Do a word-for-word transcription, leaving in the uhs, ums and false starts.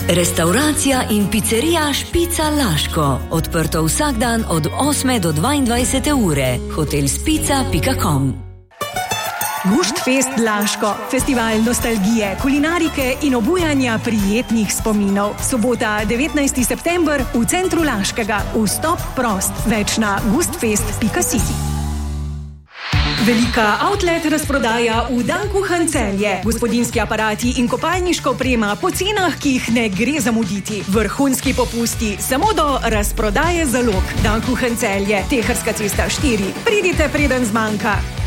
Restauracija in picerija Špica Laško. Odprto vsak dan od osme do dvaindvajsete ure. hotel spica pika com. Guštfest Laško. Festival nostalgije, kulinarike in obujanja prijetnih spominov. Sobota, devetnajsti september v centru Laškega. Vstop prost. Več na gustfest pika si. Velika outlet razprodaja v Danku Hancelje. Gospodinski aparati in kopalniška oprema po cenah, ki jih ne gre zamuditi. Vrhunski popusti samo do razprodaje zalog. Danku Hancelje, Teharska cesta štiri. Pridite, preden zmanjka.